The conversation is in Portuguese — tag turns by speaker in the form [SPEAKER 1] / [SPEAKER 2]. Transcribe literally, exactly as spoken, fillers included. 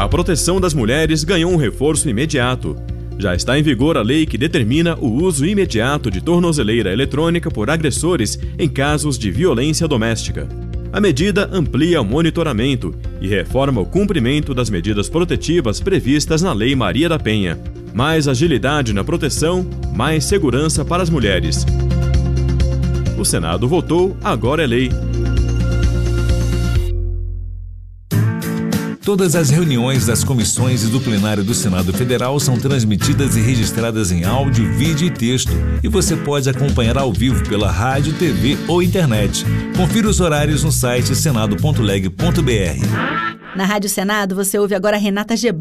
[SPEAKER 1] A proteção das mulheres ganhou um reforço imediato. Já está em vigor a lei que determina o uso imediato de tornozeleira eletrônica por agressores em casos de violência doméstica. A medida amplia o monitoramento e reforma o cumprimento das medidas protetivas previstas na Lei Maria da Penha. Mais agilidade na proteção, mais segurança para as mulheres. O Senado votou, agora é lei.
[SPEAKER 2] Todas as reuniões das comissões e do plenário do Senado Federal são transmitidas e registradas em áudio, vídeo e texto, e você pode acompanhar ao vivo pela rádio, T V ou internet. Confira os horários no site senado ponto leg ponto br.
[SPEAKER 3] Na Rádio Senado, você ouve agora Renata Gebran.